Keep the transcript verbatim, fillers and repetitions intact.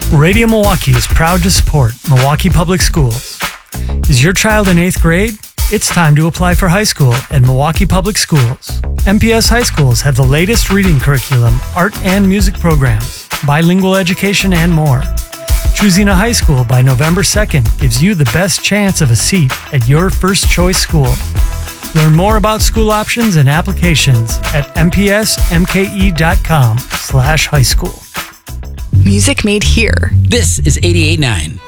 Radio Milwaukee is proud to support Milwaukee Public Schools. Is your child in eighth grade? It's time to apply for high school at Milwaukee Public Schools. M P S high schools have the latest reading curriculum, art and music programs, bilingual education, and more. Choosing a high school by November second gives you the best chance of a seat at your first choice school. Learn more about school options and applications at m p s m k e dot com slash high school. Music made here. This is eighty-eight point nine.